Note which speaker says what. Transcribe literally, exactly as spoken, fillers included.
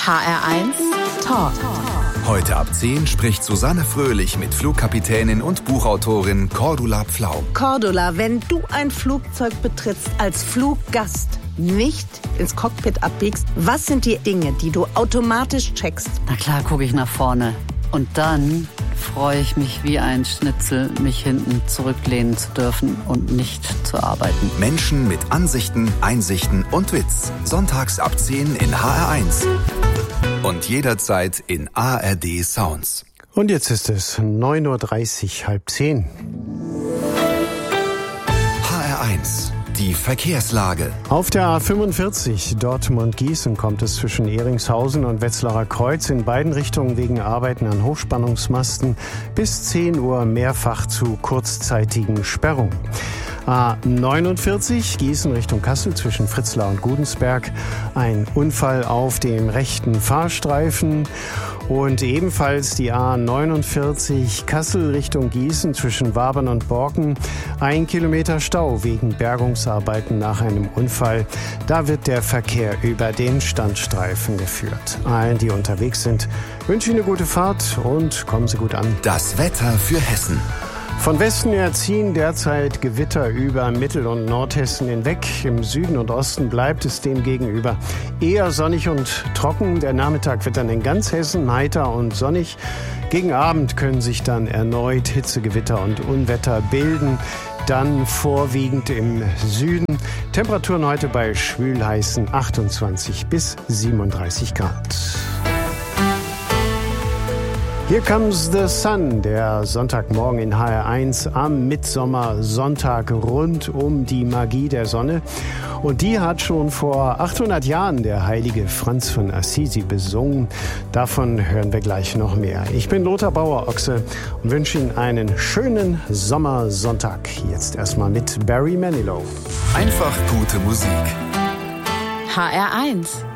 Speaker 1: H R eins Talk.
Speaker 2: Heute ab zehn spricht Susanne Fröhlich mit Flugkapitänin und Buchautorin Cordula Pflaum.
Speaker 3: Cordula, wenn du ein Flugzeug betrittst als Fluggast, nicht ins Cockpit abbiegst, was sind die Dinge, die du automatisch checkst?
Speaker 4: Na klar, gucke ich nach vorne. Und dann freue ich mich wie ein Schnitzel, mich hinten zurücklehnen zu dürfen und nicht zu arbeiten.
Speaker 2: Menschen mit Ansichten, Einsichten und Witz. Sonntags ab zehn in H R eins. Und jederzeit in A R D Sounds.
Speaker 5: Und jetzt ist es neun Uhr dreißig, halb zehn.
Speaker 2: H R eins. Die Verkehrslage.
Speaker 5: Auf der A fünfundvierzig Dortmund-Gießen kommt es zwischen Ehringshausen und Wetzlarer Kreuz in beiden Richtungen wegen Arbeiten an Hochspannungsmasten bis zehn Uhr mehrfach zu kurzzeitigen Sperrungen. A neunundvierzig Gießen Richtung Kassel zwischen Fritzlar und Gudensberg. Ein Unfall auf dem rechten Fahrstreifen. Und ebenfalls die A neunundvierzig Kassel Richtung Gießen zwischen Wabern und Borken. Ein Kilometer Stau wegen Bergungsarbeiten nach einem Unfall. Da wird der Verkehr über den Standstreifen geführt. Allen, die unterwegs sind, wünsche ich eine gute Fahrt und kommen Sie gut an.
Speaker 2: Das Wetter für Hessen.
Speaker 5: Von Westen her ziehen derzeit Gewitter über Mittel- und Nordhessen hinweg. Im Süden und Osten bleibt es demgegenüber eher sonnig und trocken. Der Nachmittag wird dann in ganz Hessen heiter und sonnig. Gegen Abend können sich dann erneut Hitzegewitter und Unwetter bilden. Dann vorwiegend im Süden. Temperaturen heute bei schwülheißen achtundzwanzig bis siebenunddreißig Grad. Here Comes the Sun, der Sonntagmorgen in H R eins am Mittsommersonntag rund um die Magie der Sonne. Und die hat schon vor achthundert Jahren der heilige Franz von Assisi besungen. Davon hören wir gleich noch mehr. Ich bin Lothar Bauer-Ochse und wünsche Ihnen einen schönen Sommersonntag. Jetzt erstmal mit Barry Manilow.
Speaker 2: Einfach gute Musik.
Speaker 1: H R eins.